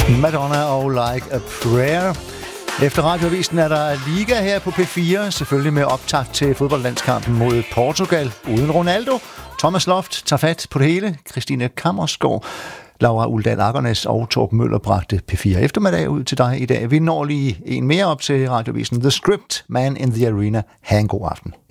Madonna og Like a Prayer. Efter radioavisen er der liga her på P4, selvfølgelig med optakt til fodboldlandskampen mod Portugal uden Ronaldo. Thomas Loft tager fat på det hele. Christine Kammersgaard, Laura Uldal Akkernes og Torben Møller bragte P4 eftermiddag ud til dig i dag. Vi når lige en mere op til radioavisen. The Script, Man in the Arena. Ha' en god aften.